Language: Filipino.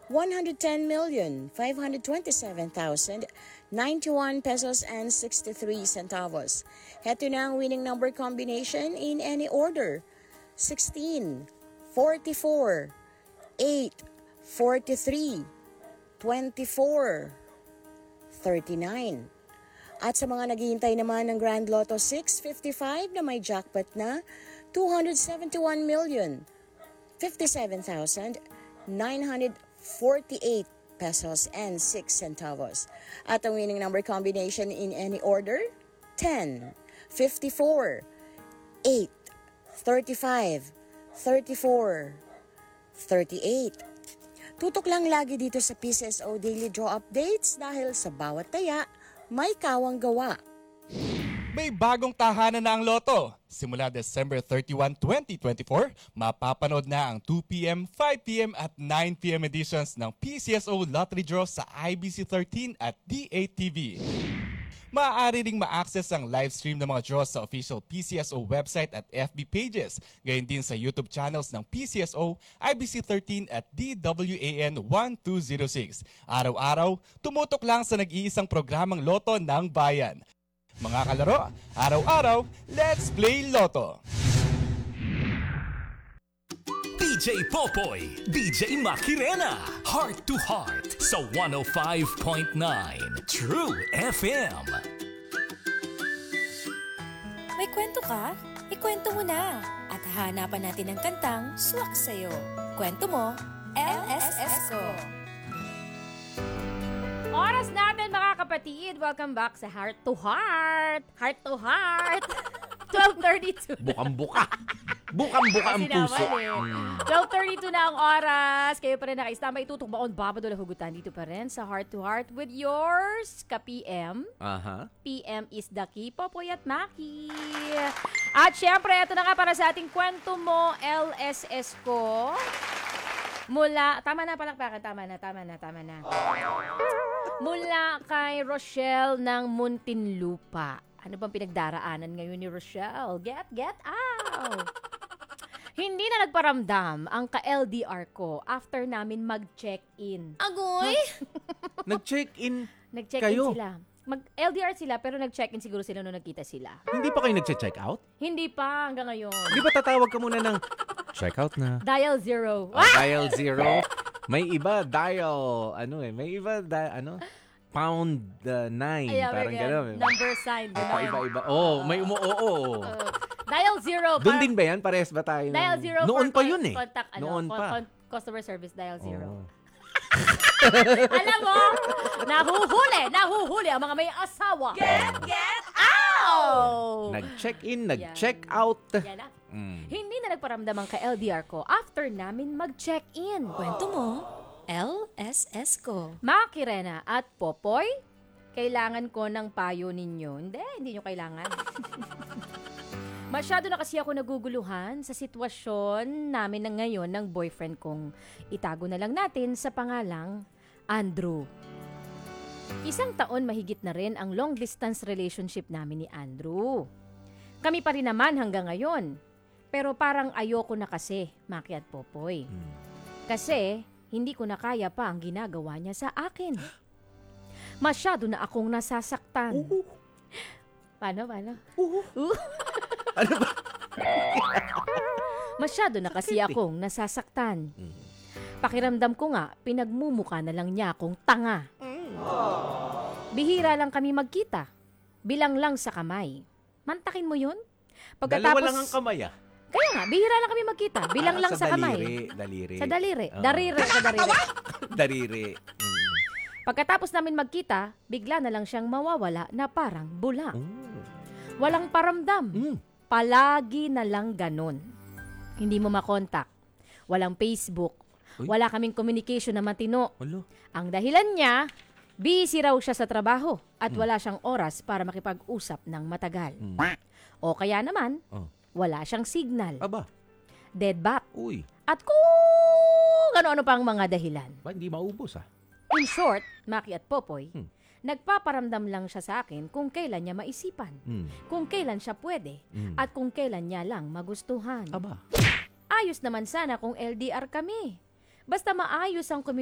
110,527,091 pesos and 63 centavos. Heto na ang winning number combination in any order. 16, 44, 8, 43, 24, 39. At sa mga naghihintay naman ng Grand Lotto 655 na may jackpot na 271,057,948 pesos and 6 centavos. At ang winning number combination in any order, 10, 54, 8, 35, 34, 38. Tutok lang lagi dito sa PCSO Daily Draw Updates dahil sa bawat taya, may kawang gawa. May bagong tahanan na ang Lotto. Simula December 31, 2024, mapapanood na ang 2 p.m., 5 p.m. at 9 p.m. editions ng PCSO Lottery Draw sa IBC 13 at D8TV. Maaari ring ma-access ang live stream ng mga draws sa official PCSO website at FB pages, gayon din sa YouTube channels ng PCSO, IBC 13 at DWAN 1206. Araw-araw, tumutok lang sa nag-iisang programang Lotto ng Bayan. Mga kalaro, araw-araw, let's play Lotto! DJ Popoy, DJ Makirena, Heart to Heart sa 105.9 True FM. May kwento ka? Ikwento mo na. At hahanapan natin ng kantang swak sa'yo. Kwento mo, LSS ko. Oras natin mga kapatid. Welcome back sa Heart to Heart. Heart to Heart. 12:32. Bukang-buka. Bukang-buka ang puso. 12:32 na ang oras. Kayo pa rin naka-standby. Itutok baon, babado hugutan dito pa rin sa Heart to Heart with yours, ka-PM. PM is the key, Popoy at Maki. At syempre, ito na nga para sa ating kwento mo, LSS ko. Mula, tama na palakpakan, tama na. Mula kay Rochelle ng Muntinlupa. Ano bang pinagdaraanan ngayon ni Rochelle? Get out! Hindi na nagparamdam ang ka-LDR ko after namin mag-check-in. Agoy! Nag-check-in Nag-check-in kayo? sila. Mag-LDR sila pero nag-check-in siguro sila nung nagkita sila. Hindi pa kayo nag-check out? Hindi pa hanggang ngayon. Di ba tatawag ka muna ng check out na? Dial 0. Dial 0. May iba dial, may iba pound 9. Parang gano'n. Number sign. Iba-iba. Oh, may oo. Dial 0. Doon din ba yan? Parehas ba tayo? Dial 0 Noon pa yun eh. Contact, Noon pa. Customer service, dial 0. Oh. Alam mo, nahuhuli ang mga may asawa. Get out! Nag-check-in, nag-check out. Yan na. Hindi na nagparamdam ang ka-LDR ko after namin mag-check-in. Kwento mo, LSS ko. Makirena at Popoy, kailangan ko ng payo ninyo. Hindi nyo kailangan. Masyado na kasi ako naguguluhan sa sitwasyon namin na ngayon ng boyfriend kong itago na lang natin sa pangalang Andrew. 1 taon mahigit na rin ang long distance relationship namin ni Andrew. Kami pa rin naman hanggang ngayon. Pero parang ayoko na kasi, Maki at Popoy. Kasi hindi ko na kaya pa ang ginagawa niya sa akin. Masyado na akong nasasaktan. Paano? Ano ba? Masyado na kasi akong nasasaktan. Pakiramdam ko nga, pinagmumuka na lang niya akong tanga. Bihira lang kami magkita. Bilang lang sa kamay. Mantakin mo yun? Dalawa lang ang kamay ah. Kaya nga, bihira lang kami magkita. Bilang lang sa kamay. Daliri. Sa daliri. Oh. Daliri. Pagkatapos namin magkita, bigla na lang siyang mawawala na parang bula. Walang paramdam. Palagi na lang ganun. Hindi mo makontak. Walang Facebook. Wala kaming communication na matino. Ang dahilan niya, busy raw siya sa trabaho at wala siyang oras para makipag-usap ng matagal. O kaya naman, wala siyang signal. Aba. Dead bat. Uy. At kung ano-ano pang mga dahilan. Ba, hindi maubos ah. In short, Maki at Popoy, nagpaparamdam lang siya sa akin kung kailan niya maisipan, kung kailan siya pwede, at kung kailan niya lang magustuhan. Aba. Ayos naman sana kung LDR kami. Basta maayos ang